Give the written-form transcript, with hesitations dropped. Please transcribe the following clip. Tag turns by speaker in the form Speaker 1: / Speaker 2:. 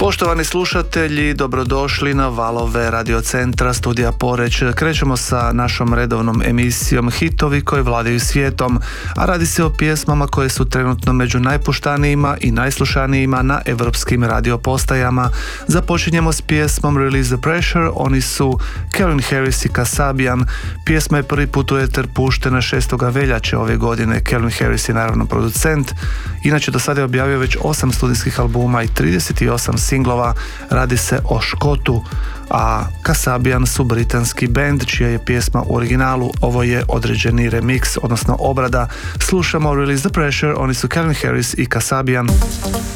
Speaker 1: Poštovani slušatelji, dobrodošli na valove radiocentra Studija Poreć. Krećemo sa našom redovnom emisijom Hitovi koji vladaju svijetom, a radi se o pjesmama koje su trenutno među najpuštanijima i najslušanijima na evropskim radiopostajama. Započinjemo s pjesmom Release the Pressure, oni su Calvin Harris i Kasabian. Pjesma je prvi put u eter puštena 6. veljače ove godine. Calvin Harris je naravno producent, inače do sada je objavio već 8 studijskih albuma i 38 singlova. Radi se o Škotu, a Kasabian su britanski band čija je pjesma u originalu. Ovo je određeni remix, odnosno obrada. Slušamo Release the Pressure, oni su Calvin Harris i Kasabian.